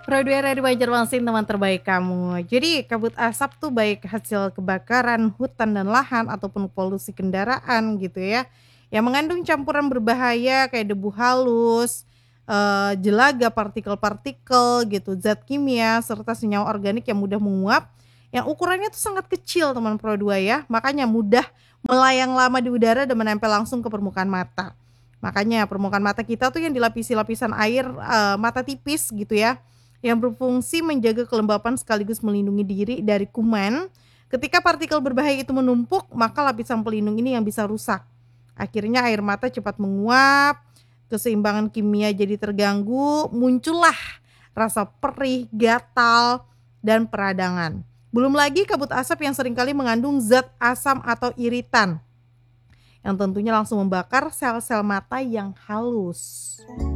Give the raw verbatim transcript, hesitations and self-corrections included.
Produk dari Banjarmasin teman terbaik kamu. Jadi kabut asap tuh baik hasil kebakaran hutan dan lahan ataupun polusi kendaraan gitu ya. Yang mengandung campuran berbahaya kayak debu halus, eh, jelaga partikel-partikel gitu, zat kimia serta senyawa organik yang mudah menguap. Yang ukurannya tuh sangat kecil teman Pro dua ya. Makanya mudah melayang lama di udara dan menempel langsung ke permukaan mata. Makanya permukaan mata kita tuh yang dilapisi lapisan air eh, mata tipis gitu ya yang berfungsi menjaga kelembapan sekaligus melindungi diri dari kuman. Ketika partikel berbahaya itu menumpuk, maka lapisan pelindung ini yang bisa rusak. Akhirnya air mata cepat menguap, keseimbangan kimia jadi terganggu, muncullah rasa perih, gatal, dan peradangan. Belum lagi kabut asap yang seringkali mengandung zat asam atau iritan, yang tentunya langsung membakar sel-sel mata yang halus.